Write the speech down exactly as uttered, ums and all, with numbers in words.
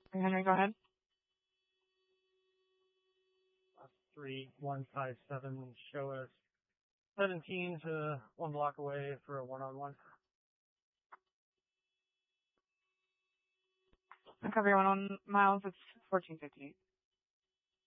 Henry, go ahead. three one five seven, show us seventeen to one block away for a one-on-one. Cover your one on miles, it's fourteen fifty-eight.